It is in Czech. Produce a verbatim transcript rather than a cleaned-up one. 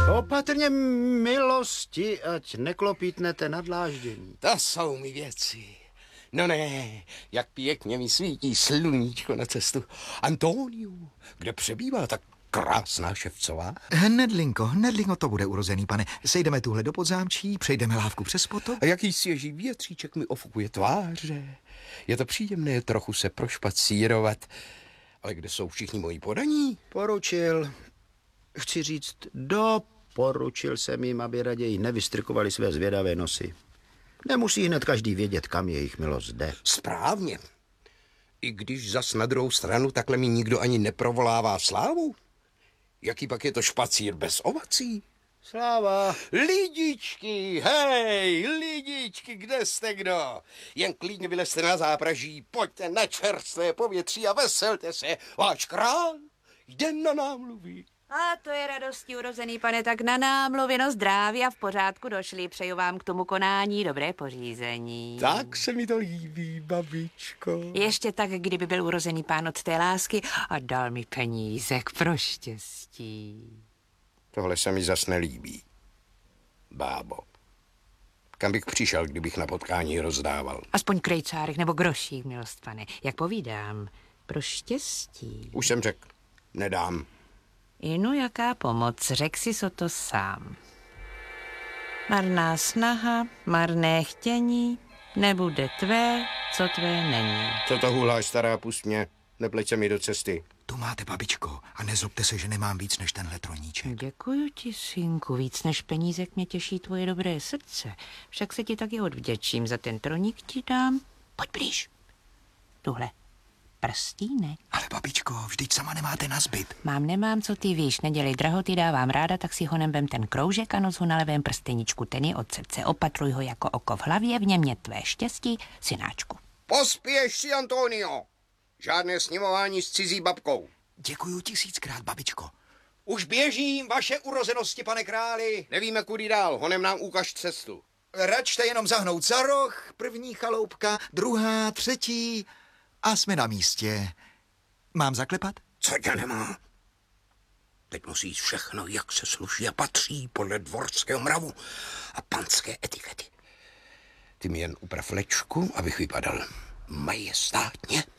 Opatrně, milosti, ať neklopítnete na dláždění. To jsou mi věci. No ne, jak pěkně mi svítí sluníčko na cestu. Antoniu, kde přebývá tak krásná ševcová? Hnedlinko, hnedlinko to bude urozený, pane. Sejdeme tuhle do podzámčí, přejdeme lávku přes potok. A jaký svěží větříček mi ofukuje tváře. Je to příjemné trochu se prošpacírovat. Ale kde jsou všichni moji podaní? Poručil, chci říct, doporučil jsem jim, aby raději nevystrkovali své zvědavé nosy. Nemusí hned každý vědět, kam jejich milost jde. Správně. I když zas na druhou stranu takhle mi nikdo ani neprovolává slávu. Jaký pak je to špacír bez ovací? Sláva. Lidičky, hej, lidičky, kde jste kdo? Jen klidně vylezte na zápraží, pojďte na čerstvé povětří a veselte se. Váš král jde na námluvy. A to je radostí urozený, pane, tak na námluvě, zdraví a v pořádku došli. Přeju vám k tomu konání dobré pořízení. Tak se mi to líbí, babičko. Ještě tak, kdyby byl urozený pán od té lásky a dal mi penízek pro štěstí. Tohle se mi zas nelíbí, bábo. Kam bych přišel, kdybych na potkání rozdával? Aspoň krejcárek nebo grošík, milost pane. Jak povídám, pro štěstí. Už jsem řekl, nedám. Inu, jaká pomoc, řek si so to sám. Marná snaha, marné chtění, nebude tvé, co tvé není. Co to huláš, stará, pust mě, nepleť se mi do cesty. Tu máte, babičko, a nezlobte se, že nemám víc než tenhle troníček. Děkuju ti, synku, víc než penízek mě těší tvoje dobré srdce. Však se ti taky odvděčím, za ten troník ti dám. Pojď blíž. Tuhle. Prstínek. Ale babičko, vždyť sama nemáte na zbyt. Mám, nemám, co ty víš, nedělej drahoty, dávám ráda, tak si ho nebem ten kroužek a nos ho na levém prsteničku, ten je od srdce, opatruj ho jako oko v hlavě, v něm je tvé štěstí, synáčku. Pospěš si, Antonio! Žádné sněmování s cizí babkou. Děkuju tisíckrát, babičko. Už běžím, vaše urozenosti, pane králi. Nevíme, kudy dál, honem nám ukaž cestu. Račte jenom zahnout za roh, první chaloupka, druhá, třetí a jsme na místě. Mám zaklepat? Co tě nemá? Teď musíš všechno, jak se sluší a patří podle dvorského mravu a panské etikety. Ty mi jen uprav lečku, abych vypadal majestátně.